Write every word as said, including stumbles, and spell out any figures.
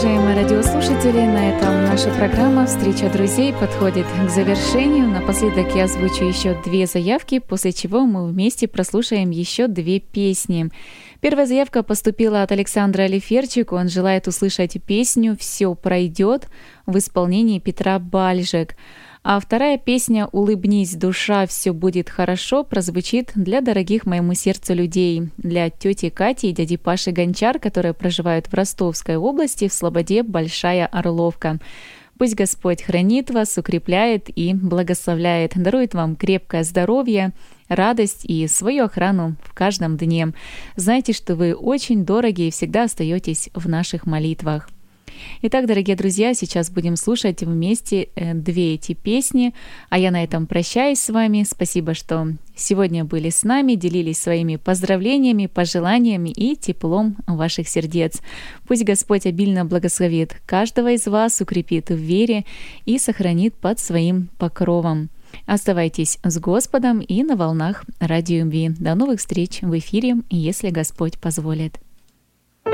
уважаемые радиослушатели, на этом наша программа «Встреча друзей» подходит к завершению. Напоследок я озвучу еще две заявки, после чего мы вместе прослушаем еще две песни. Первая заявка поступила от Александра Алиферчик. Он желает услышать песню «Все пройдет» в исполнении Петра Бальжек. А вторая песня «Улыбнись, душа, все будет хорошо» прозвучит для дорогих моему сердцу людей, для тети Кати и дяди Паши Гончар, которые проживают в Ростовской области, в Слободе Большая Орловка. Пусть Господь хранит вас, укрепляет и благословляет, дарует вам крепкое здоровье, радость и свою охрану в каждом дне. Знайте, что вы очень дороги и всегда остаетесь в наших молитвах. Итак, дорогие друзья, сейчас будем слушать вместе две эти песни, а я на этом прощаюсь с вами. Спасибо, что сегодня были с нами, делились своими поздравлениями, пожеланиями и теплом ваших сердец. Пусть Господь обильно благословит каждого из вас, укрепит в вере и сохранит под своим покровом. Оставайтесь с Господом и на волнах Радио МВ. До новых встреч в эфире, если Господь позволит.